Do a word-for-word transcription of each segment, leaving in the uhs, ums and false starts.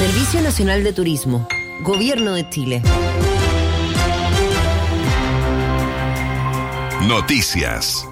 Servicio Nacional de Turismo, Gobierno de Chile. Noticias.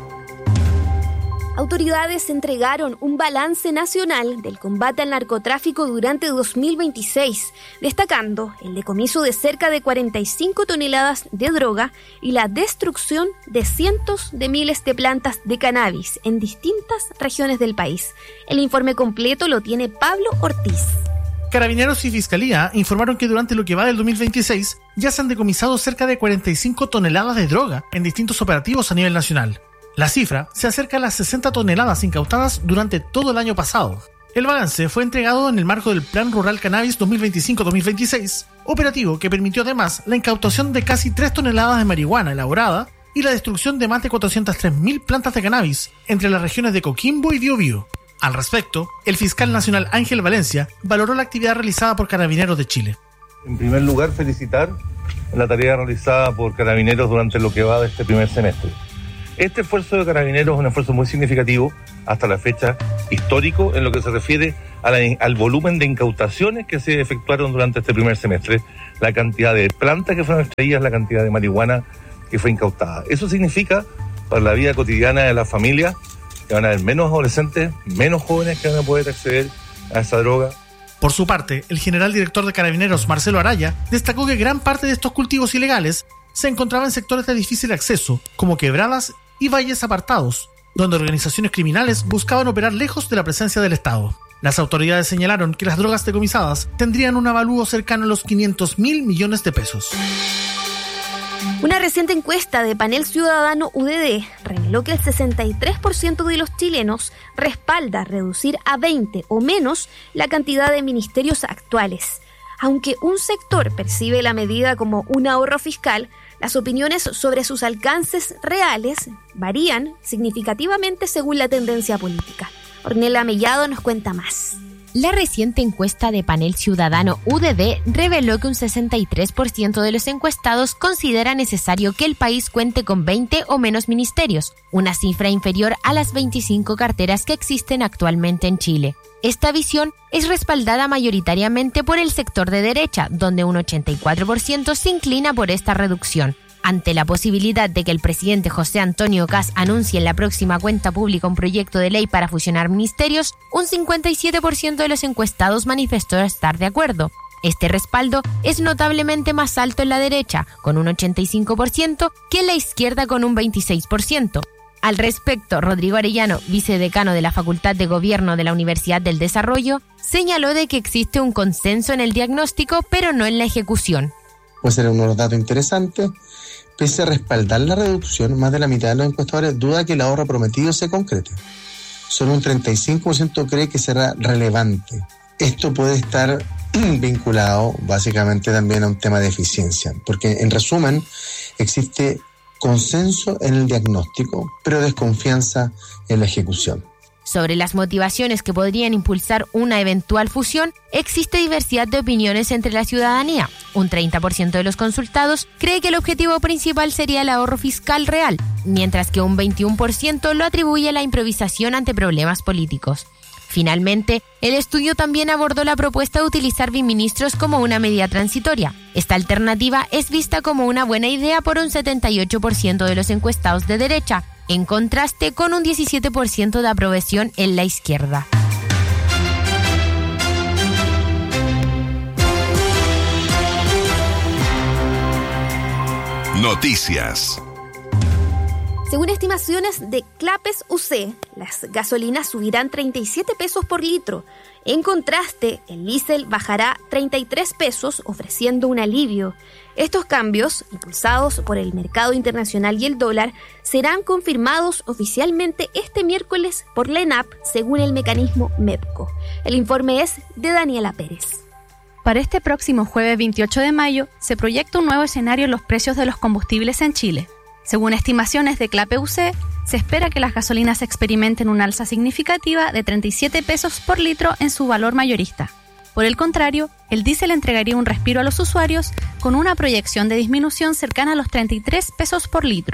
Autoridades entregaron un balance nacional del combate al narcotráfico durante dos mil veintiséis, destacando el decomiso de cerca de cuarenta y cinco toneladas de droga y la destrucción de cientos de miles de plantas de cannabis en distintas regiones del país. El informe completo lo tiene Pablo Ortiz. Carabineros y Fiscalía informaron que durante lo que va del dos mil veintiséis ya se han decomisado cerca de cuarenta y cinco toneladas de droga en distintos operativos a nivel nacional. La cifra se acerca a las sesenta toneladas incautadas durante todo el año pasado. El balance fue entregado en el marco del Plan Rural Cannabis dos mil veinticinco dos mil veintiséis, operativo que permitió además la incautación de casi tres toneladas de marihuana elaborada y la destrucción de más de cuatrocientas tres mil plantas de cannabis entre las regiones de Coquimbo y Biobío. Al respecto, el fiscal nacional Ángel Valencia valoró la actividad realizada por Carabineros de Chile. En primer lugar, felicitar la tarea realizada por Carabineros durante lo que va de este primer semestre. Este esfuerzo de Carabineros es un esfuerzo muy significativo, hasta la fecha histórico, en lo que se refiere a la, al volumen de incautaciones que se efectuaron durante este primer semestre, la cantidad de plantas que fueron extraídas, la cantidad de marihuana que fue incautada. Eso significa, para la vida cotidiana de las familias, que van a haber menos adolescentes, menos jóvenes que van a poder acceder a esa droga. Por su parte, el general director de Carabineros, Marcelo Araya, destacó que gran parte de estos cultivos ilegales se encontraba en sectores de difícil acceso, como quebradas y valles apartados, donde organizaciones criminales buscaban operar lejos de la presencia del Estado. Las autoridades señalaron que las drogas decomisadas tendrían un avalúo cercano a los quinientos mil millones de pesos. Una reciente encuesta de Panel Ciudadano U D D reveló que el sesenta y tres por ciento de los chilenos respalda reducir a veinte o menos la cantidad de ministerios actuales. Aunque un sector percibe la medida como un ahorro fiscal, las opiniones sobre sus alcances reales varían significativamente según la tendencia política. Ornella Mellado nos cuenta más. La reciente encuesta de Panel Ciudadano U D D reveló que un sesenta y tres por ciento de los encuestados considera necesario que el país cuente con veinte o menos ministerios, una cifra inferior a las veinticinco carteras que existen actualmente en Chile. Esta visión es respaldada mayoritariamente por el sector de derecha, donde un ochenta y cuatro por ciento se inclina por esta reducción. Ante la posibilidad de que el presidente José Antonio Kast anuncie en la próxima cuenta pública un proyecto de ley para fusionar ministerios, un cincuenta y siete por ciento de los encuestados manifestó estar de acuerdo. Este respaldo es notablemente más alto en la derecha, con un ochenta y cinco por ciento, que en la izquierda con un veintiséis por ciento. Al respecto, Rodrigo Arellano, vicedecano de la Facultad de Gobierno de la Universidad del Desarrollo, señaló de que existe un consenso en el diagnóstico, pero no en la ejecución. Puede ser unos datos interesantes. Pese a respaldar la reducción, más de la mitad de los encuestadores duda que el ahorro prometido se concrete. Solo un treinta y cinco por ciento cree que será relevante. Esto puede estar vinculado básicamente también a un tema de eficiencia, porque en resumen existe consenso en el diagnóstico, pero desconfianza en la ejecución. Sobre las motivaciones que podrían impulsar una eventual fusión, existe diversidad de opiniones entre la ciudadanía. Un treinta por ciento de los consultados cree que el objetivo principal sería el ahorro fiscal real, mientras que un veintiuno por ciento lo atribuye a la improvisación ante problemas políticos. Finalmente, el estudio también abordó la propuesta de utilizar biministros como una medida transitoria. Esta alternativa es vista como una buena idea por un setenta y ocho por ciento de los encuestados de derecha, en contraste con un diecisiete por ciento de aprobación en la izquierda. Noticias. Según estimaciones de Clapes U C, las gasolinas subirán treinta y siete pesos por litro. En contraste, el diésel bajará treinta y tres pesos, ofreciendo un alivio. Estos cambios, impulsados por el mercado internacional y el dólar, serán confirmados oficialmente este miércoles por la ENAP, según el mecanismo MEPCO. El informe es de Daniela Pérez. Para este próximo jueves veintiocho de mayo, se proyecta un nuevo escenario en los precios de los combustibles en Chile. Según estimaciones de Clape U C, se espera que las gasolinas experimenten una alza significativa de treinta y siete pesos por litro en su valor mayorista. Por el contrario, el diésel entregaría un respiro a los usuarios con una proyección de disminución cercana a los treinta y tres pesos por litro.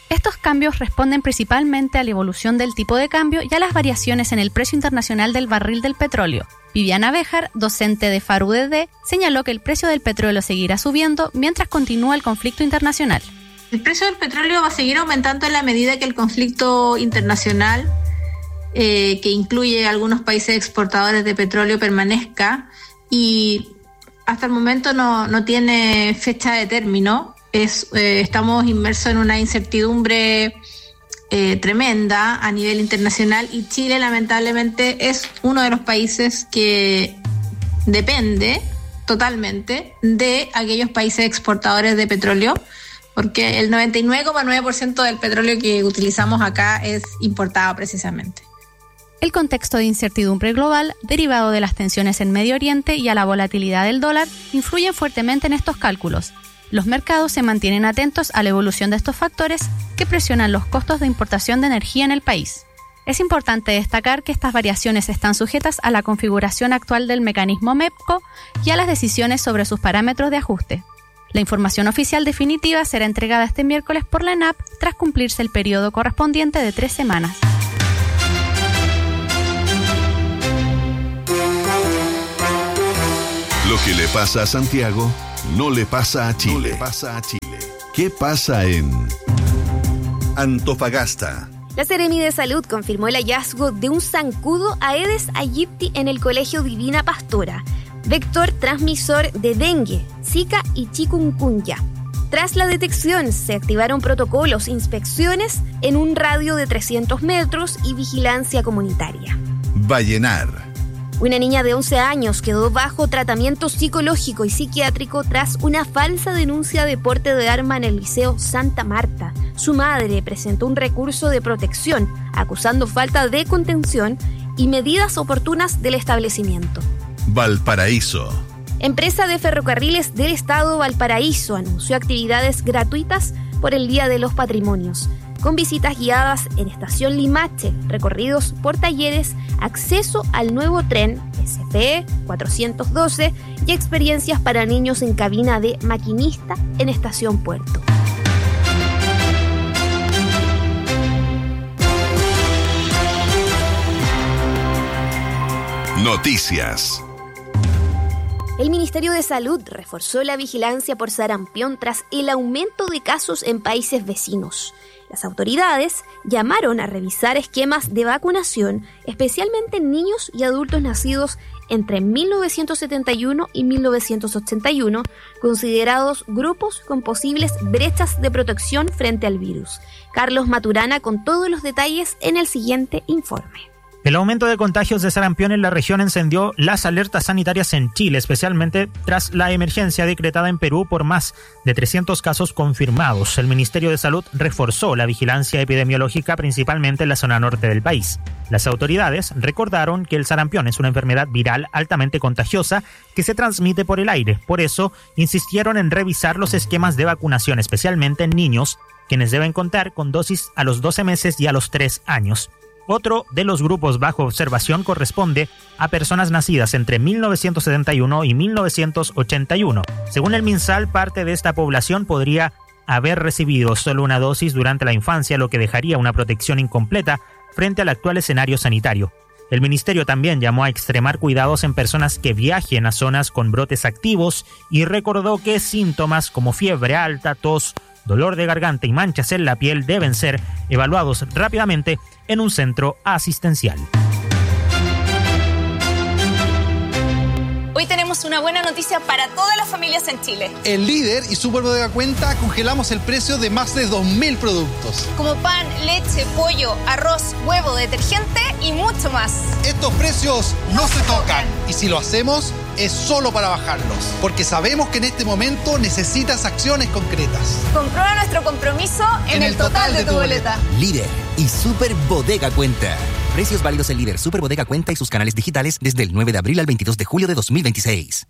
Estos cambios responden principalmente a la evolución del tipo de cambio y a las variaciones en el precio internacional del barril del petróleo. Viviana Béjar, docente de F A R U D D, señaló que el precio del petróleo seguirá subiendo mientras continúa el conflicto internacional. El precio del petróleo va a seguir aumentando en la medida que el conflicto internacional, eh, que incluye algunos países exportadores de petróleo, permanezca, y hasta el momento no, no tiene fecha de término. Es, eh, estamos inmersos en una incertidumbre eh, tremenda a nivel internacional, y Chile lamentablemente es uno de los países que depende totalmente de aquellos países exportadores de petróleo, porque el noventa y nueve coma nueve por ciento del petróleo que utilizamos acá es importado precisamente. El contexto de incertidumbre global, derivado de las tensiones en Medio Oriente y a la volatilidad del dólar, influyen fuertemente en estos cálculos. Los mercados se mantienen atentos a la evolución de estos factores que presionan los costos de importación de energía en el país. Es importante destacar que estas variaciones están sujetas a la configuración actual del mecanismo MEPCO y a las decisiones sobre sus parámetros de ajuste. La información oficial definitiva será entregada este miércoles por la ENAP tras cumplirse el periodo correspondiente de tres semanas. Lo que le pasa a Santiago no le pasa a Chile. No le pasa a Chile. ¿Qué pasa en Antofagasta? La Seremi de Salud confirmó el hallazgo de un zancudo Aedes aegypti en el Colegio Divina Pastora, vector transmisor de dengue, zika y chikungunya. Tras la detección, se activaron protocolos, inspecciones en un radio de trescientos metros y vigilancia comunitaria. Vallenar. Una niña de once años quedó bajo tratamiento psicológico y psiquiátrico tras una falsa denuncia de porte de arma en el Liceo Santa Marta. Su madre presentó un recurso de protección, acusando falta de contención y medidas oportunas del establecimiento. Valparaíso. Empresa de Ferrocarriles del Estado Valparaíso anunció actividades gratuitas por el Día de los Patrimonios, con visitas guiadas en Estación Limache, recorridos por talleres, acceso al nuevo tren S P E cuatrocientos doce y experiencias para niños en cabina de maquinista en Estación Puerto. Noticias. El Ministerio de Salud reforzó la vigilancia por sarampión tras el aumento de casos en países vecinos. Las autoridades llamaron a revisar esquemas de vacunación, especialmente en niños y adultos nacidos entre mil novecientos setenta y uno y mil novecientos ochenta y uno, considerados grupos con posibles brechas de protección frente al virus. Carlos Maturana con todos los detalles en el siguiente informe. El aumento de contagios de sarampión en la región encendió las alertas sanitarias en Chile, especialmente tras la emergencia decretada en Perú por más de trescientos casos confirmados. El Ministerio de Salud reforzó la vigilancia epidemiológica principalmente en la zona norte del país. Las autoridades recordaron que el sarampión es una enfermedad viral altamente contagiosa que se transmite por el aire. Por eso, insistieron en revisar los esquemas de vacunación, especialmente en niños, quienes deben contar con dosis a los doce meses y a los tres años. Otro de los grupos bajo observación corresponde a personas nacidas entre mil novecientos setenta y uno y mil novecientos ochenta y uno. Según el MinSal, parte de esta población podría haber recibido solo una dosis durante la infancia, lo que dejaría una protección incompleta frente al actual escenario sanitario. El ministerio también llamó a extremar cuidados en personas que viajen a zonas con brotes activos y recordó que síntomas como fiebre alta, tos, dolor de garganta y manchas en la piel deben ser evaluados rápidamente en un centro asistencial. Hoy tenemos una buena noticia para todas las familias en Chile. En Líder y Super Bodega Cuenta congelamos el precio de más de dos mil productos. Como pan, leche, pollo, arroz, huevo, detergente y mucho más. Estos precios no se tocan. Y si lo hacemos, es solo para bajarlos. Porque sabemos que en este momento necesitas acciones concretas. Comprueba nuestro compromiso en, en el, el total, total de, de tu boleta. boleta. Líder y Super Bodega Cuenta. Precios válidos en Líder, Super Bodega Cuenta y sus canales digitales desde el nueve de abril al veintidós de julio de dos mil veintiséis.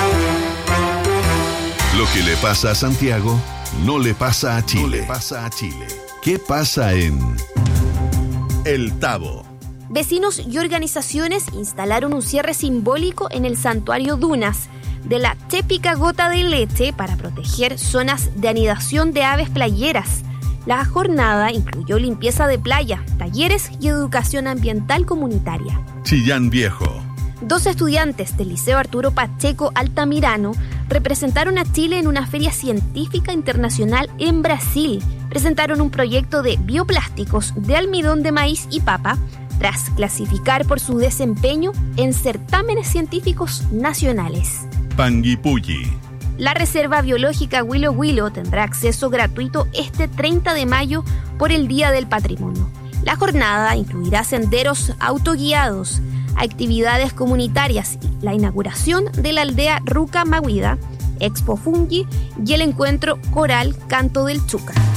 Lo que le pasa a Santiago no le pasa a Chile. No le pasa a Chile. ¿Qué pasa en El Tabo? Vecinos y organizaciones instalaron un cierre simbólico en el santuario Dunas de la típica gota de leche para proteger zonas de anidación de aves playeras. La jornada incluyó limpieza de playa, talleres y educación ambiental comunitaria. Chillán Viejo. Dos estudiantes del Liceo Arturo Pacheco Altamirano representaron a Chile en una feria científica internacional en Brasil. Presentaron un proyecto de bioplásticos de almidón de maíz y papa, tras clasificar por su desempeño en certámenes científicos nacionales. Panguipulli. La Reserva Biológica Huilo Huilo tendrá acceso gratuito este treinta de mayo por el Día del Patrimonio. La jornada incluirá senderos autoguiados, actividades comunitarias, la inauguración de la aldea Ruca Mahuida, Expo Fungi y el encuentro coral Canto del Chúcar.